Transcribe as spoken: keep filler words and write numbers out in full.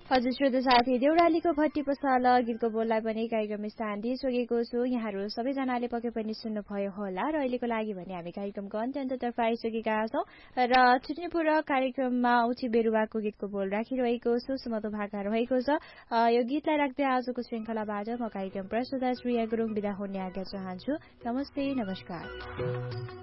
हजुर श्रोता साथी, देउरालीको भट्टी पसल गीतको बोललाई पनि कार्यक्रम स्थान दिइसकेको छु। यहाँहरू सबैजनाले पक्कै पनि सुन्नुभयो होला र अहिलेको लागि भने हामी कार्यक्रमको अन्त्य अन्ततर्फ आइसकेका छौँ र छुट्ने पूर्व कार्यक्रममा उची बेरुवाको गीतको बोल राखिरहेको छु, सुमधुर भाका रहेको छ। यो गीतलाई राख्दै आजको श्रृङ्खलाबाट म कार्यक्रम प्रस्तुता श्रेया गुरुङ बिदा हुने आज्ञा चाहन्छु। नमस्ते, नमस्कार।